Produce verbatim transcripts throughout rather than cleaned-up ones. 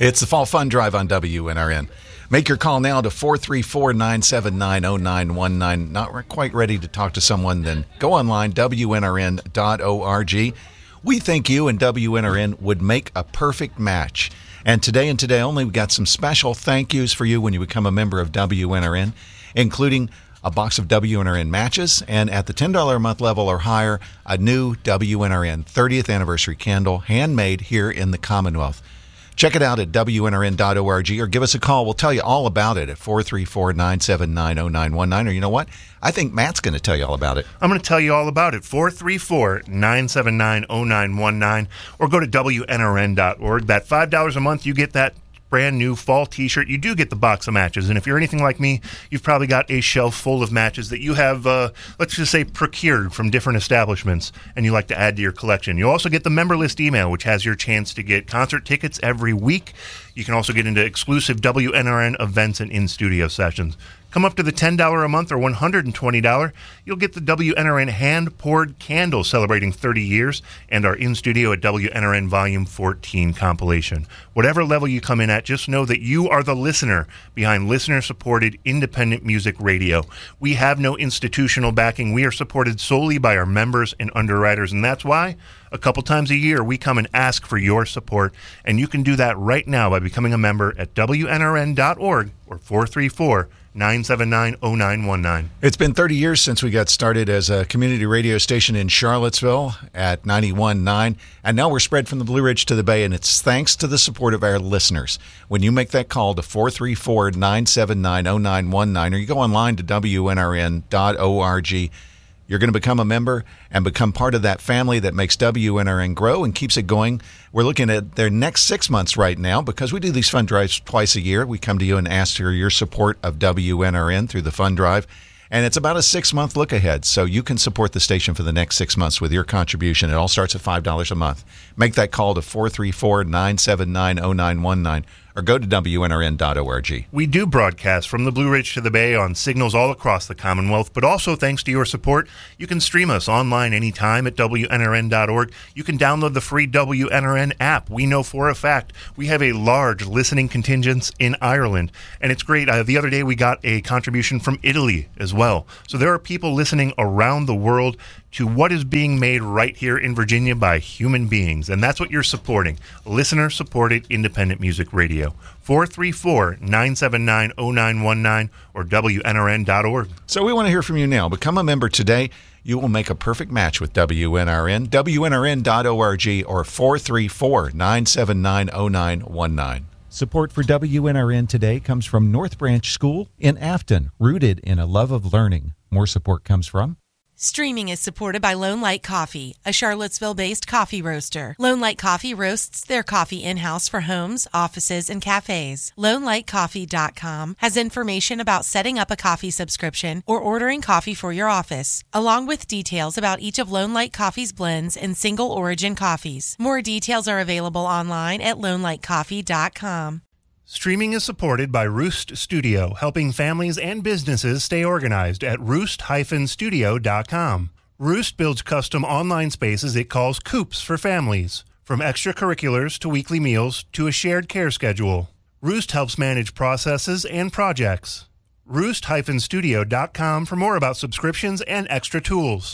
It's the Fall Fun Drive on W N R N. Make your call now to four three four, nine seven nine, zero nine one nine. Not quite ready to talk to someone? Then go online, W N R N dot org. We think you and W N R N would make a perfect match. And today and today only, we got some special thank yous for you when you become a member of W N R N, including a box of W N R N matches, and at the ten dollars a month level or higher, a new W N R N thirtieth anniversary candle, handmade here in the Commonwealth. Check it out at W N R N dot org or give us a call. We'll tell you all about it at four three four, nine seven nine, zero nine one nine. Or you know what? I think Matt's going to tell you all about it. I'm going to tell you all about it. four three four, nine seven nine, zero nine one nine. Or go to W N R N dot org. That five dollars a month, you get that brand new fall t-shirt. You do get the box of matches, and if you're anything like me, you've probably got a shelf full of matches that you have, uh, let's just say, procured from different establishments, and you like to add to your collection. You also get the member list email, which has your chance to get concert tickets every week. You can also get into exclusive W N R N events and in-studio sessions. Come up to the ten dollars a month or one hundred twenty dollars, you'll get the W N R N hand-poured candle celebrating thirty years and our in-studio at W N R N Volume fourteen compilation. Whatever level you come in at, just know that you are the listener behind listener-supported independent music radio. We have no institutional backing. We are supported solely by our members and underwriters, and that's why a couple times a year we come and ask for your support, and you can do that right now by becoming a member at W N R N dot org or four three four, nine seven nine, zero nine one nine. It's been thirty years since we got started as a community radio station in Charlottesville at ninety-one point nine, and now we're spread from the Blue Ridge to the Bay, and it's thanks to the support of our listeners. When you make that call to four three four, nine seven nine, zero nine one nine, or you go online to W N R N dot org, you're going to become a member and become part of that family that makes W N R N grow and keeps it going. We're looking at their next six months right now because we do these fund drives twice a year. We come to you and ask for your support of W N R N through the fund drive. And it's about a six-month look ahead, so you can support the station for the next six months with your contribution. It all starts at five dollars a month. Make that call to four three four, nine seven nine, zero nine one nine or go to W N R N dot org. We do broadcast from the Blue Ridge to the Bay on signals all across the Commonwealth, but also thanks to your support, you can stream us online anytime at W N R N dot org. You can download the free W N R N app. We know for a fact we have a large listening contingent in Ireland, and it's great. Uh, the other day we got a contribution from Italy as well. So there are people listening around the world to what is being made right here in Virginia by human beings, and that's what you're supporting. Listener-supported independent music radio. four three four, nine seven nine, zero nine one nine or W N R N dot org. So we want to hear from you now. Become a member today. You will make a perfect match with W N R N. W N R N dot org or four three four, nine seven nine, zero nine one nine. Support for W N R N today comes from North Branch School in Afton, rooted in a love of learning. More support comes from Streaming is supported by Lone Light Coffee, a Charlottesville-based coffee roaster. Lone Light Coffee roasts their coffee in-house for homes, offices, and cafes. Lone Light Coffee dot com has information about setting up a coffee subscription or ordering coffee for your office, along with details about each of Lone Light Coffee's blends and single-origin coffees. More details are available online at Lone Light Coffee dot com. Streaming is supported by Roost Studio, helping families and businesses stay organized at roost dash studio dot com. Roost builds custom online spaces it calls coops for families, from extracurriculars to weekly meals to a shared care schedule. Roost helps manage processes and projects. roost dash studio dot com for more about subscriptions and extra tools.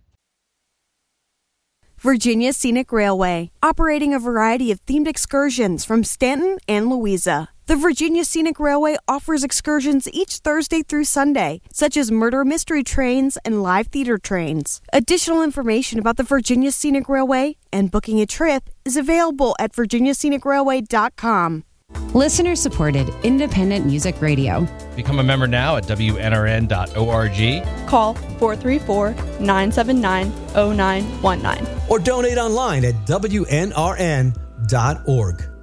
Virginia Scenic Railway, operating a variety of themed excursions from Stanton and Louisa. The Virginia Scenic Railway offers excursions each Thursday through Sunday, such as murder mystery trains and live theater trains. Additional information about the Virginia Scenic Railway and booking a trip is available at virginia scenic railway dot com. Listener-supported independent music radio. Become a member now at W N R N dot org. Call four three four, nine seven nine, zero nine one nine. Or donate online at W N R N dot org.